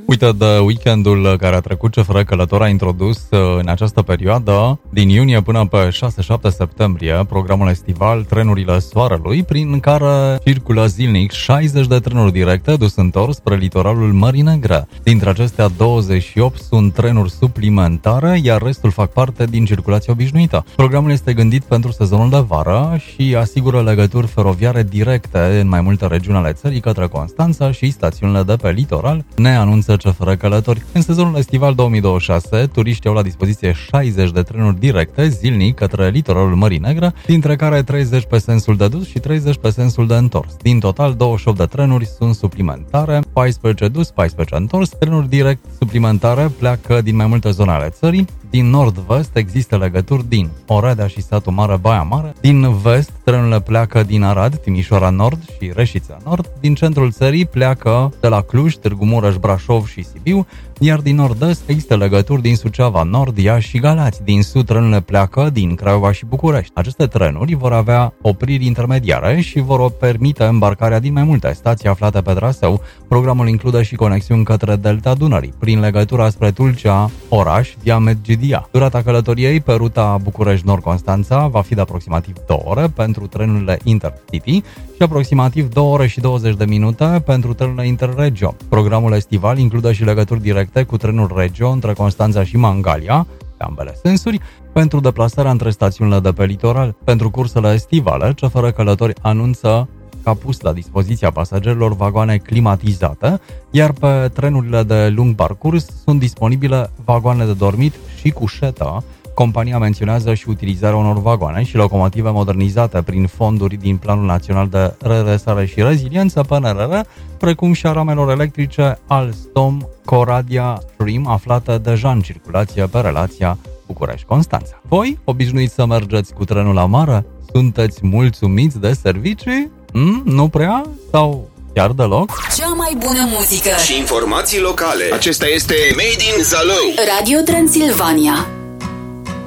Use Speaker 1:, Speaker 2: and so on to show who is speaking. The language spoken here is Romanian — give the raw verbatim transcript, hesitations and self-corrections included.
Speaker 1: Uite, de weekendul care a trecut, C F R Călător a introdus în această perioadă, din iunie până pe șase șapte septembrie, programul estival Trenurile Soarelui, prin care circulă zilnic șaizeci de trenuri directe dus întors spre litoralul Mării Negre. Dintre acestea, douăzeci și opt sunt trenuri suplimentare, iar restul fac parte din circulația obișnuită. Programul este gândit pentru sezonul de vară și asigură legături feroviare directe în mai multe regiuni ale țării către Constanța și stațiunile de pe litoral, ne anunță C F R Călători. În sezonul estival două mii douăzeci și șase, turiștii au la dispoziție șaizeci de trenuri directe zilnic către litoralul Mării Negre, dintre care treizeci pe sensul de dus și treizeci pe sensul de întors. Din total, douăzeci și opt de trenuri sunt suplimentare, paisprezece dus, paisprezece întors. Trenuri direct suplimentare pleacă din mai multe zone ale țării. Din nord-vest există legături din Oradea și Satu Mare, Baia Mare. Din vest, trenurile pleacă din Arad, Timișoara Nord și Reșița Nord. Din centrul țării pleacă de la Cluj, Târgu Mureș, Brașov și Sibiu, iar din nord-est există legături din Suceava, Nord, Iași și Galați. Din sud, trenurile pleacă din Craiova și București. Aceste trenuri vor avea opriri intermediare și vor permite îmbarcarea din mai multe stații aflate pe traseu. Programul include și conexiuni către Delta Dunării, prin legătura spre Tulcea, oraș, via Medgidia. Durata călătoriei pe ruta București-Nord-Constanța va fi de aproximativ două ore pentru trenurile Intercity și aproximativ două ore și douăzeci de minute pentru trenurile Interregio. Programul estival include și legături directe cu trenul Regio între Constanța și Mangalia, pe ambele sensuri, pentru deplasarea între stațiunile de pe litoral. Pentru cursele estivale, C F R Călători anunță că a pus la dispoziția pasagerilor vagoane climatizate, iar pe trenurile de lung parcurs sunt disponibile vagoane de dormit și cușetă. Compania menționează și utilizarea unor vagoane și locomotive modernizate prin fonduri din Planul Național de Redresare și Reziliență, P N R R, precum și a ramelor electrice Alstom Coradia Stream, aflate deja în circulație pe relația București-Constanța. Voi, obișnuiți să mergeți cu trenul la mare? Sunteți mulțumiți de servicii? Mm, nu prea? Sau chiar deloc?
Speaker 2: Cea mai bună muzică
Speaker 3: și informații locale. Acesta este Made in Zalău.
Speaker 2: Radio Transilvania.